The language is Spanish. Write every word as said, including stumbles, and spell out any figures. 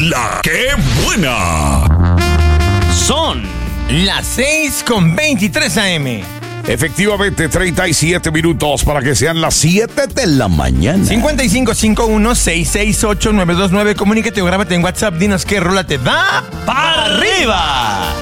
la que buena. Son las seis con veintitrés A M. Efectivamente, treinta y siete minutos para que sean las siete de la mañana. cincuenta y cinco cincuenta y uno, seiscientos sesenta y ocho, novecientos veintinueve. Comunícate o grábate en WhatsApp. Dinos qué rola te da para arriba.